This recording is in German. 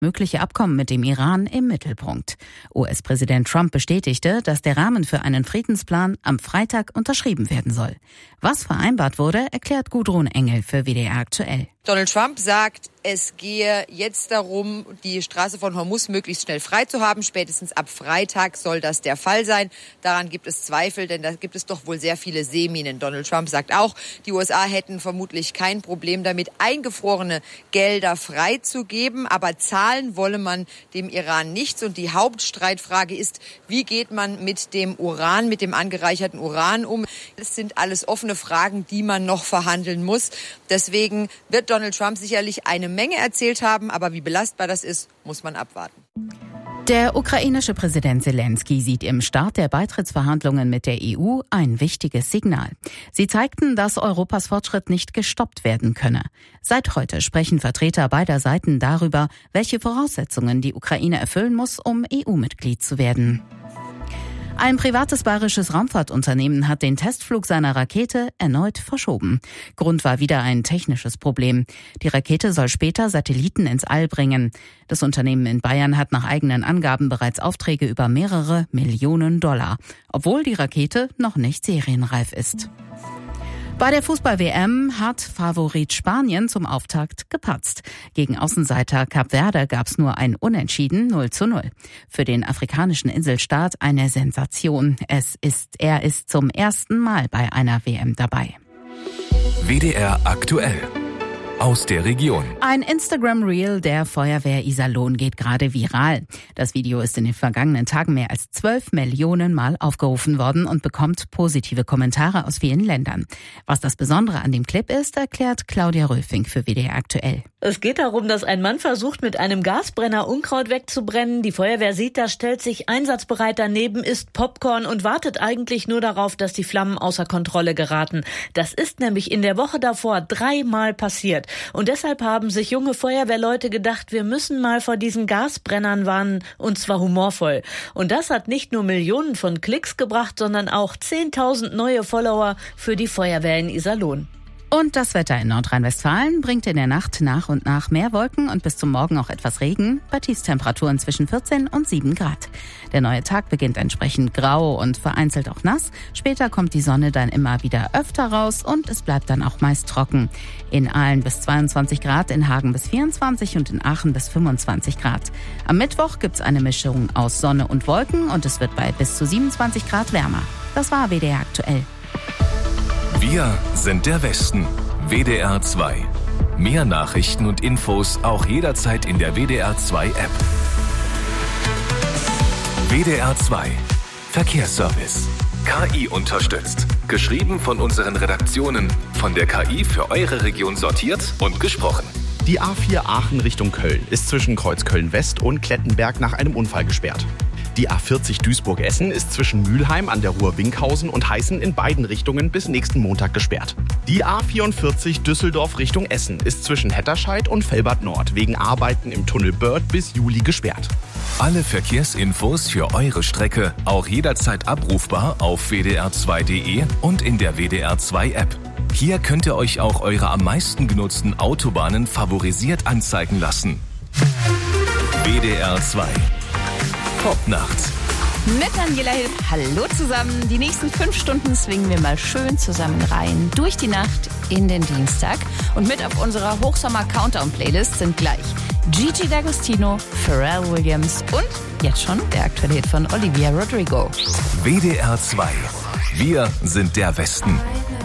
mögliche Abkommen mit dem Iran im Mittelpunkt. US-Präsident Trump bestätigte, dass der Rahmen für einen Friedensplan am Freitag unterschrieben werden soll. Was vereinbart wurde, erklärt Gudrun Engel für WDR aktuell. Donald Trump sagt, es gehe jetzt darum, die Straße von Hormuz möglichst schnell frei zu haben. Spätestens ab Freitag soll das der Fall sein. Daran gibt es Zweifel, denn da gibt es doch wohl sehr viele Seeminen. Donald Trump sagt auch, die USA hätten vermutlich kein Problem damit, eingefrorene Gelder freizugeben. Aber zahlen wolle man dem Iran nichts. Und die Hauptstreitfrage ist, wie geht man mit dem Uran, mit dem angereicherten Uran um? Das sind alles offene Fragen, die man noch verhandeln muss. Deswegen wird Donald Trump sicherlich eine Menge erzählt haben, aber wie belastbar das ist, muss man abwarten. Der ukrainische Präsident Zelensky sieht im Start der Beitrittsverhandlungen mit der EU ein wichtiges Signal. Sie zeigten, dass Europas Fortschritt nicht gestoppt werden könne. Seit heute sprechen Vertreter beider Seiten darüber, welche Voraussetzungen die Ukraine erfüllen muss, um EU-Mitglied zu werden. Ein privates bayerisches Raumfahrtunternehmen hat den Testflug seiner Rakete erneut verschoben. Grund war wieder ein technisches Problem. Die Rakete soll später Satelliten ins All bringen. Das Unternehmen in Bayern hat nach eigenen Angaben bereits Aufträge über mehrere Millionen $, obwohl die Rakete noch nicht serienreif ist. Bei der Fußball-WM hat Favorit Spanien zum Auftakt gepatzt. Gegen Außenseiter Kap Verde gab es nur ein Unentschieden 0:0. Für den afrikanischen Inselstaat eine Sensation. Er ist zum ersten Mal bei einer WM dabei. WDR aktuell. Aus der Region. Ein Instagram-Reel der Feuerwehr Iserlohn geht gerade viral. Das Video ist in den vergangenen Tagen mehr als 12 Millionen Mal aufgerufen worden und bekommt positive Kommentare aus vielen Ländern. Was das Besondere an dem Clip ist, erklärt Claudia Röfing für WDR aktuell. Es geht darum, dass ein Mann versucht, mit einem Gasbrenner Unkraut wegzubrennen. Die Feuerwehr sieht das, stellt sich einsatzbereit daneben, isst Popcorn und wartet eigentlich nur darauf, dass die Flammen außer Kontrolle geraten. Das ist nämlich in der Woche davor 3-mal passiert. Und deshalb haben sich junge Feuerwehrleute gedacht, wir müssen mal vor diesen Gasbrennern warnen, und zwar humorvoll. Und das hat nicht nur Millionen von Klicks gebracht, sondern auch 10.000 neue Follower für die Feuerwehr in Iserlohn. Und das Wetter in Nordrhein-Westfalen bringt in der Nacht nach und nach mehr Wolken und bis zum Morgen auch etwas Regen, bei Tiefstemperaturen zwischen 14 und 7 Grad. Der neue Tag beginnt entsprechend grau und vereinzelt auch nass. Später kommt die Sonne dann immer wieder öfter raus und es bleibt dann auch meist trocken. In Aalen bis 22 Grad, in Hagen bis 24 und in Aachen bis 25 Grad. Am Mittwoch gibt's eine Mischung aus Sonne und Wolken und es wird bei bis zu 27 Grad wärmer. Das war WDR aktuell. Wir sind der Westen. WDR 2. Mehr Nachrichten und Infos auch jederzeit in der WDR 2 App. WDR 2. Verkehrsservice. KI unterstützt. Geschrieben von unseren Redaktionen. Von der KI für eure Region sortiert und gesprochen. Die A4 Aachen Richtung Köln ist zwischen Kreuzköln West und Klettenberg nach einem Unfall gesperrt. Die A40 Duisburg-Essen ist zwischen Mülheim an der Ruhr-Winkhausen und Heißen in beiden Richtungen bis nächsten Montag gesperrt. Die A44 Düsseldorf Richtung Essen ist zwischen Hetterscheid und Velbert Nord wegen Arbeiten im Tunnel Börth bis Juli gesperrt. Alle Verkehrsinfos für eure Strecke auch jederzeit abrufbar auf wdr2.de und in der WDR 2 App. Hier könnt ihr euch auch eure am meisten genutzten Autobahnen favorisiert anzeigen lassen. WDR 2. Popnacht. Mit Daniela Hilf. Hallo zusammen. Die nächsten 5 Stunden swingen wir mal schön zusammen rein durch die Nacht in den Dienstag. Und mit auf unserer Hochsommer-Countdown-Playlist sind gleich Gigi D'Agostino, Pharrell Williams und jetzt schon der aktuelle Hit von Olivia Rodrigo. WDR 2. Wir sind der Westen.